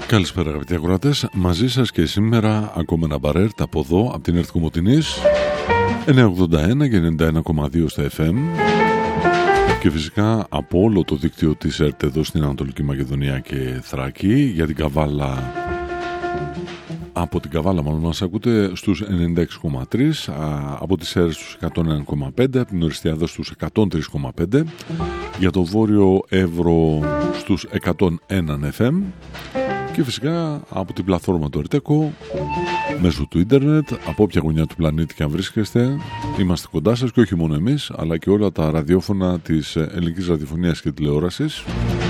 Καλησπέρα αγαπητοί ακροατές, μαζί σας και σήμερα ακόμα ένα μπαρέρτ από εδώ, από την Ερτ Κομωτινής 981 και 91,2 στα FM και φυσικά από όλο το δίκτυο της ΕΡΤ εδώ στην Ανατολική Μακεδονία και Θράκη. Για την Καβάλα, από την Καβάλα μάλλον μας ακούτε στους 96,3, από τις ΣΕΡ στους 101,5, από την Οριστιάδα στους 103,5, για το Βόρειο Εύρο στους 101 FM και φυσικά από την πλατφόρμα του Ερτέκο μέσω του ίντερνετ, από όποια γωνιά του πλανήτη και αν βρίσκεστε, είμαστε κοντά σας και όχι μόνο εμείς, αλλά και όλα τα ραδιόφωνα της ελληνικής ραδιοφωνίας και τηλεόρασης.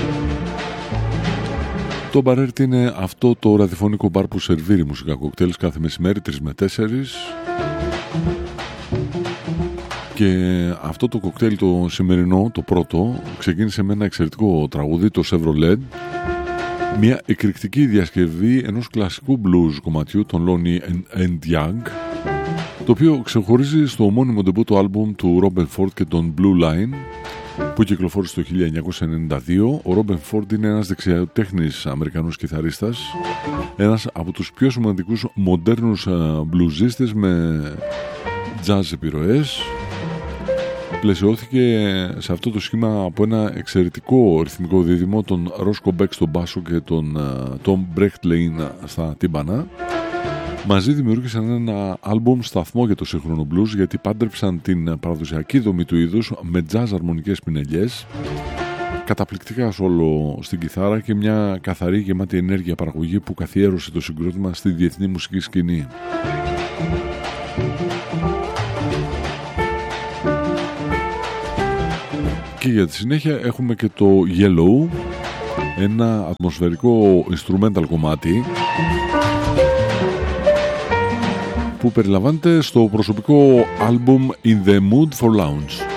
Το μπαρέρτ είναι αυτό το ραδιοφωνικό μπαρ που σερβίρει μουσικά κοκτέιλ κάθε μεσημέρι 3 με 4. Και αυτό το κοκτέιλ το σημερινό, το πρώτο, ξεκίνησε με ένα εξαιρετικό τραγούδι, το Chevrolet. Μια εκρηκτική διασκευή ενός κλασικού blues κομματιού των Lonnie and Young, το οποίο ξεχωρίζει στο ομώνυμο ντεμπούτο άλμπουμ του Robben Ford και των Blue Line που κυκλοφόρησε το 1992. Ο Robben Ford είναι ένας δεξιοτέχνης Αμερικανός κιθαρίστας, ένας από τους πιο σημαντικούς μοντέρνους μπλουζίστες με jazz επιρροές. Πλαισιώθηκε σε αυτό το σχήμα από ένα εξαιρετικό ρυθμικό δίδυμο, τον Roscoe Beck στον μπάσο και τον Tom Brechtlin στα τύμπανα. Μαζί δημιούργησαν ένα άλμπουμ σταθμό για το σύγχρονο blues, γιατί πάντρεψαν την παραδοσιακή δομή του είδους με jazz αρμονικές πινελιές, καταπληκτικά σόλο στην κιθάρα και μια καθαρή γεμάτη ενέργεια παραγωγή που καθιέρωσε το συγκρότημα στη διεθνή μουσική σκηνή. Και για τη συνέχεια έχουμε και το Yellow, ένα ατμοσφαιρικό instrumental κομμάτι που περιλαμβάνεται στο προσωπικό άλμπουμ In the Mood for Lounge.